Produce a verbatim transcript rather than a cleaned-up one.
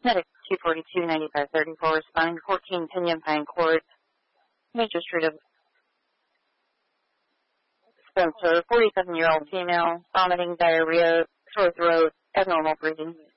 Medic two forty-two, ninety-five thirty-four, responding to fourteen Pinyon Pine Court, Major Street of Spencer, forty-seven-year-old female, vomiting, diarrhea, sore throat, abnormal breathing.